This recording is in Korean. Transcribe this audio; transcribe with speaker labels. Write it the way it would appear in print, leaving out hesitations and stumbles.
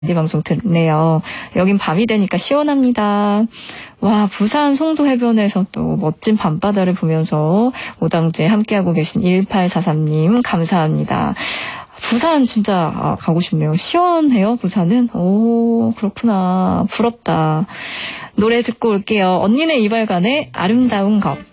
Speaker 1: 우리 방송 듣네요. 여긴 밤이 되니까 시원합니다. 와, 부산 송도 해변에서 또 멋진 밤바다를 보면서 오당제 함께하고 계신 1843님 감사합니다. 부산 진짜 가고 싶네요. 시원해요, 부산은? 오, 그렇구나. 부럽다. 노래 듣고 올게요. 언니네 이발관의 아름다운 것.